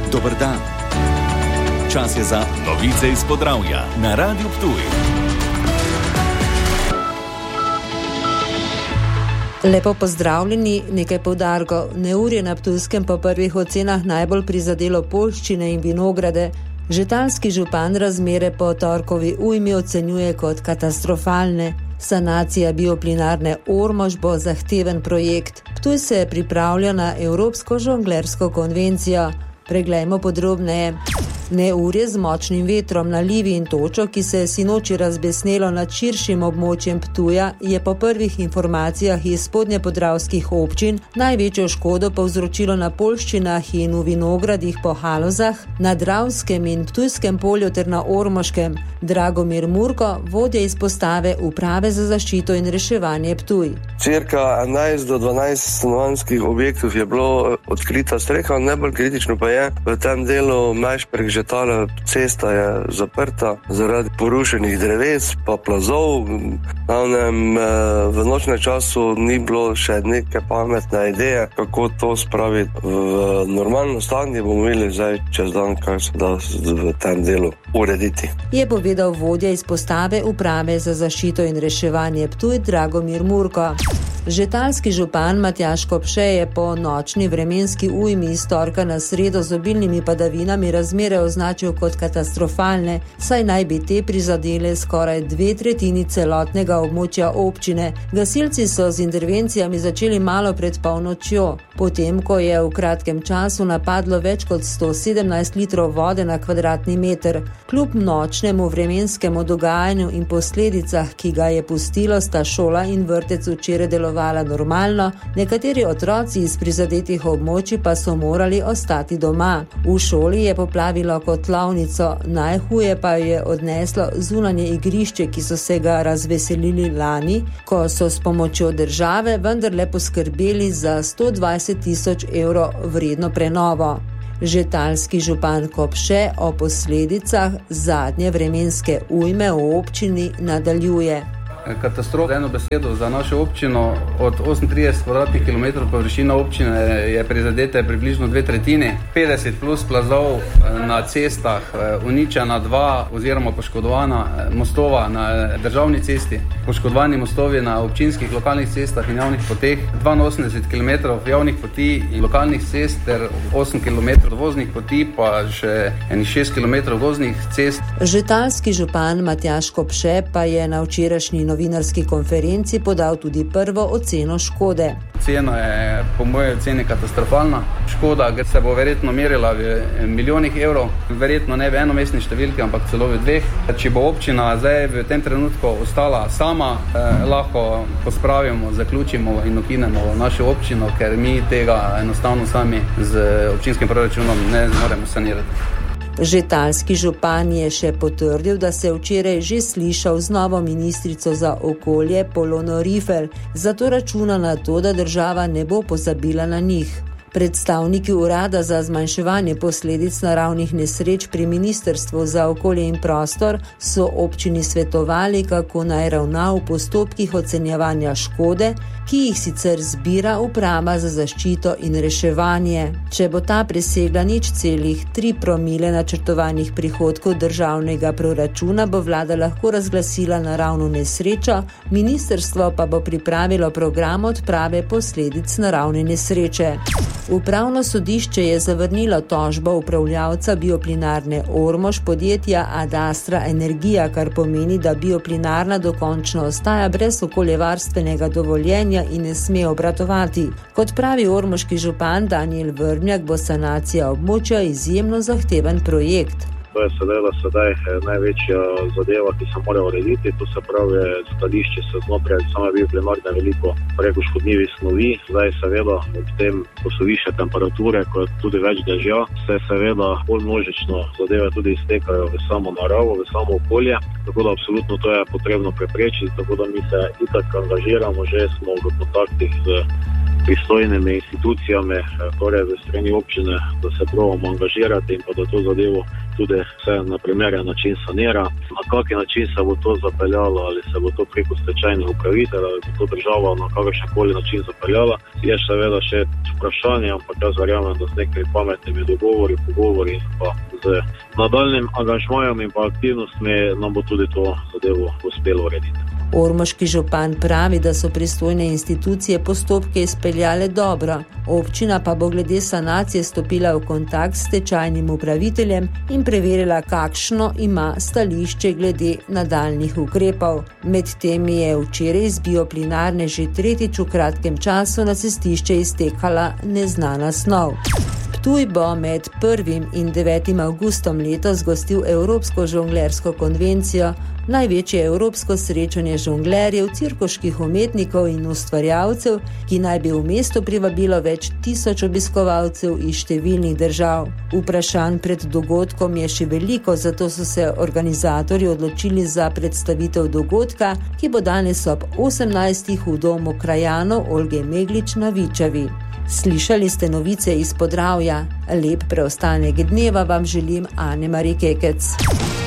Dober dan. Čas je za novice iz Podravja na Radiu Ptuj. Lepo pozdravljeni, nekaj poudarkov. Neurje na Ptujskem po prvih ocenah najbolj prizadelo poljščine in vinograde. Žetalski župan razmere po torkovi ujmi ocenjuje kot katastrofalne. Sanacija bioplinarne Ormož bo zahteven projekt. Ptuj se pripravlja na Evropsko žonglersko konvencijo. Preglejmo podrobneje. Neurje z močnim vetrom, nalivi in točo, ki se je sinoči razbesnelo nad širšim območjem Ptuja, je po prvih informacijah iz spodnjepodravskih občin največjo škodo povzročilo na poljščinah in v vinogradih po Halozah, na Dravskem in Ptujskem polju ter na Ormoškem. Dragomir Murko, vodja izpostave Uprave za zaščito in reševanje Ptuj. Cirka 11 do 12 stanovanjskih objektov je bilo odkrita streha, najbolj kritično pa je v tem delu Majšperk Žetala, cesta je zaprta zaradi porušenih dreves pa plazov. V nočnem času ni bilo še neke pametne ideje, kako to spraviti v normalno stanje. Bomo videli zdaj čez dan, kaj se da v tem delu urediti. Je povedal vodja izpostave Uprave za zaščito in reševanje Ptuj Dragomir Murko. Žetalski župan Matjaž Kopše je po nočni vremenski ujmi iz torka na sredo z obilnimi padavinami razmere označil kot katastrofalne, saj naj bi te prizadele skoraj 2/3 celotnega območja občine. Gasilci so z intervencijami začeli malo pred polnočjo, potem ko je v kratkem času napadlo več kot 117 litrov vode na kvadratni meter. Kljub nočnemu vremenskemu dogajanju in posledicah, ki ga je pustilo, sta šola in vrtec včeraj delovala normalno, nekateri otroci iz prizadetih območij pa so morali ostati doma. V šoli je poplavilo kotlovnico, najhuje pa je odneslo zunanje igrišče, ki so se ga razveselili lani, ko so s pomočjo države vendarle poskrbeli za 120 000 evrov vredno prenovo. Žetalski župan Kopše o posledicah zadnje vremenske ujme v občini nadaljuje. Katastrofa, eno besedo, za našo občino. Od 38 kvadratnih kilometrov površina občine je prizadeta približno 2/3, 50 plus plazov na cestah, uničena 2 oziroma poškodovana mostova na državni cesti, poškodovani mostovi na občinskih lokalnih cestah in javnih poteh, 82 km javnih poti in lokalnih cest ter 8 km voznih poti, pa še 6 km gozdnih cest. Žetalski župan Matjaž Kopše pa je na včerajšnji novinarski konferenci podal tudi prvo oceno škode. Cena je po moje oceni katastrofalna. Škoda se bo verjetno merila v milijonih evrov, verjetno ne v enomestni številki, ampak celo v 2. Če bo občina zdaj v tem trenutku ostala sama, lahko pospravimo, zaključimo in ukinemo našo občino, ker mi tega enostavno sami z občinskim proračunom ne moremo sanirati. Žetalski župan je še potrdil, da se včeraj že slišal z novo ministrico za okolje Polono Rifel, zato računa na to, da država ne bo pozabila na njih. Predstavniki Urada za zmanjševanje posledic naravnih nesreč pri Ministrstvu za okolje in prostor so občini svetovali, kako naj ravna v postopkih ocenjevanja škode, ki jih sicer zbira Uprava za zaščito in reševanje. Če bo ta presegla 0,3 promile načrtovanih prihodkov državnega proračuna, bo vlada lahko razglasila naravno nesrečo, ministrstvo pa bo pripravilo program odprave posledic naravne nesreče. Upravno sodišče je zavrnilo tožbo upravljavca bioplinarne Ormož podjetja Adastra Energija, kar pomeni, da bioplinarna dokončno ostaja brez okoljevarstvenega dovoljenja in ne sme obratovati. Kot pravi ormoški župan Danijel Vrmjak, bo sanacija območja izjemno zahteven projekt. To je seveda sedaj največja zadeva, ki se mora urediti. To se pravi, skladišče se znotraj same bioplinarne veliko preko škodljivih snovi. Zdaj seveda ob tem, ko so višje temperature, ko je tudi več dežja, se seveda bolj množično zadeve tudi iztekajo v samo naravo, v samo okolje. Tako da absolutno to je potrebno preprečiti, tako da mi se itak angažiramo, že smo v kontaktih z pristojnimi institucijami, torej v strani občine, da se probamo angažirati in pa da to zadevo tudi vse na primeren način sanira. Na kaki način se bo to zapeljalo, ali se bo to preko stečajnih upraviteljev, ali bo to država na kakršenkoli način zapeljala, je seveda še vprašanje, ampak jaz verjamem, da z nekaj pametnimi pogovori pa z nadaljnim angažmajem in pa aktivnostmi nam bo tudi to zadevo uspelo urediti. Ormoški župan pravi, da so pristojne institucije postopke izpeljale dobro. Občina pa bo glede sanacije stopila v kontakt s stečajnim upraviteljem in preverila, kakšno ima stališče glede nadaljnjih ukrepov. Medtem je včeraj iz bioplinarne že tretjič v kratkem času na cestišče iztekala neznana snov. Ptuj bo med 1. in 9. avgustom letos gostil Evropsko žonglersko konvencijo, največje evropsko srečanje žonglerjev, cirkuških umetnikov in ustvarjalcev, ki naj bi v mesto privabilo več 1000 obiskovalcev iz številnih držav. Vprašanj pred dogodkom je še veliko, zato so se organizatorji odločili za predstavitev dogodka, ki bo danes ob 18. v domu krajanov Olge Meglič na Vičevi. Slišali ste novice iz Podravja. Lep preostanek dneva vam želim Ane Mari Kekec.